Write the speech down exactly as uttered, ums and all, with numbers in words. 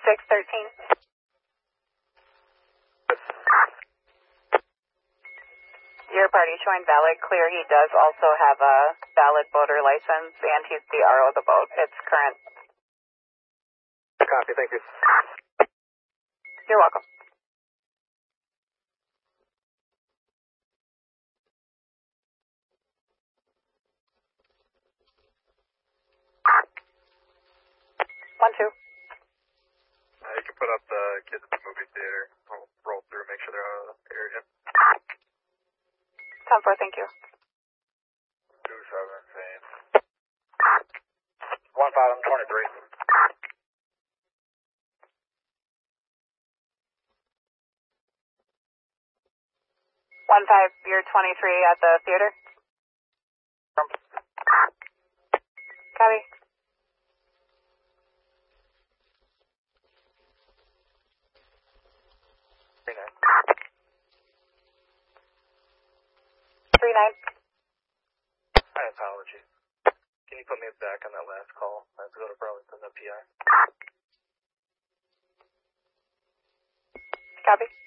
six thirteen. Your party showing valid clear. He does also have a valid boater license, and he's the R O of the boat. It's current. Copy, thank you. You're welcome. One, two. Uh, you can put up the kids at the movie theater. I'll roll through, make sure they're out of the area. ten four, thank you. Two seven, same. One five, I'm twenty-three. One five, you're twenty-three at the theater. Copy. Three nine. Three nine. My apologies. Can you put me back on that last call? I have to go to Burlington, the P I. Copy.